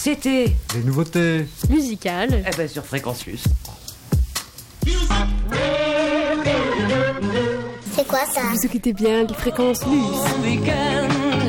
C'était les nouveautés musicales. Eh ben sur Fréquence Luce. C'est quoi ça? Vous écoutez bien les Fréquences Luce. Week-end,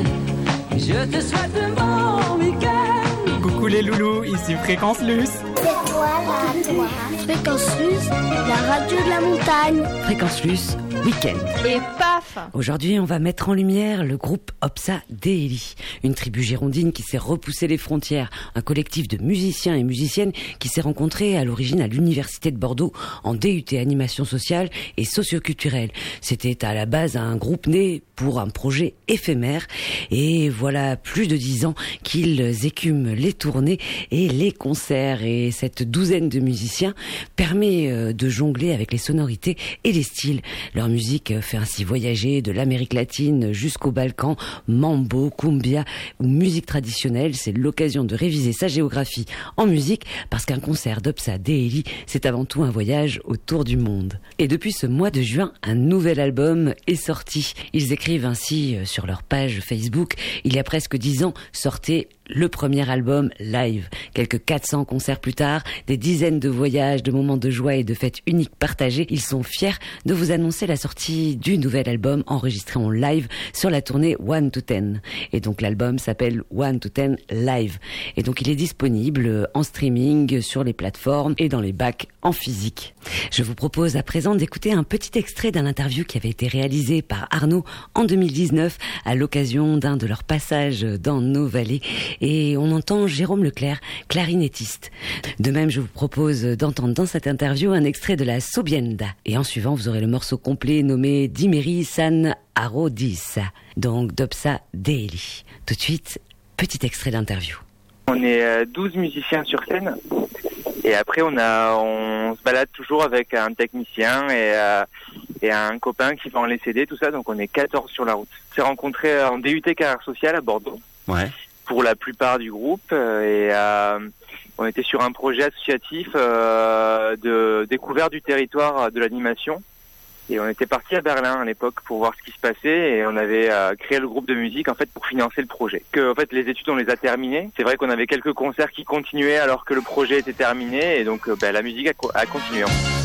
je te souhaite un bon week-end. Coucou les loulous, ici Fréquence Luce. C'est quoi là, toi? Fréquence Luce, la radio de la montagne. Fréquence Luce, week-end. Et paf! Aujourd'hui, on va mettre en lumière le groupe Opsa Daily, une tribu girondine qui s'est repoussé les frontières, un collectif de musiciens et musiciennes qui s'est rencontré à l'origine à l'université de Bordeaux en DUT animation sociale et socioculturelle. C'était à la base un groupe né pour un projet éphémère et voilà plus de 10 ans qu'ils écument les tournées et les concerts, et cette douzaine de musiciens permet de jongler avec les sonorités et les styles. Leur musique fait ainsi voyager de l'Amérique latine jusqu'au Balkan, mambo, cumbia ou musique traditionnelle. C'est l'occasion de réviser sa géographie en musique, parce qu'un concert d'Opsa Daily, c'est avant tout un voyage autour du monde. Et depuis ce mois de juin, un nouvel album est sorti. Ils écrivent ainsi sur leur page Facebook: il y a presque 10 ans sortait le premier album live. Quelques 400 concerts plus tard, des dizaines de voyages, de moments de joie et de fêtes uniques partagés, ils sont fiers de vous annoncer la sortie du nouvel album enregistré en live sur la tournée 1 to 10. Et donc l'album s'appelle 1 to 10 Live. Et donc il est disponible en streaming sur les plateformes et dans les bacs en physique. Je vous propose à présent d'écouter un petit extrait d'un interview qui avait été réalisé par Arnaud en 2019 à l'occasion d'un de leurs passages dans nos vallées. Et on entend Jérôme Leclerc, clarinettiste. De même, je vous propose d'entendre dans cette interview un extrait de la Sobienda. Et en suivant, vous aurez le morceau complet nommé Dimeri San Arodis, donc d'Opsa Daily. Tout de suite, petit extrait d'interview. On est 12 musiciens sur scène, et après on se balade toujours avec un technicien et un copain qui vend les CD, tout ça, donc on est 14 sur la route. On s'est rencontrés en DUT carrière sociale à Bordeaux. Ouais. Pour la plupart du groupe, et on était sur un projet associatif de découverte du territoire de l'animation, et on était parti à Berlin à l'époque pour voir ce qui se passait, et on avait créé le groupe de musique en fait pour financer le projet. En fait les études on les a terminées, c'est vrai qu'on avait quelques concerts qui continuaient alors que le projet était terminé, et donc la musique a continué.